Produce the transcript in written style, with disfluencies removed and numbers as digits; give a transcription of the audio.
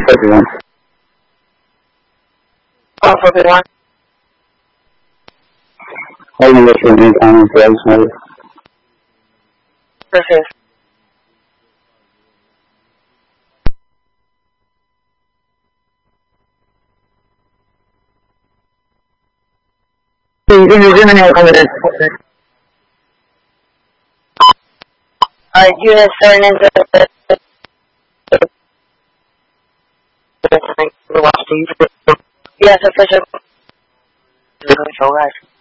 41. Call 431. Holding this for an incoming drugs notice. Perfect. Unit 7 into yes, official. Control, guys.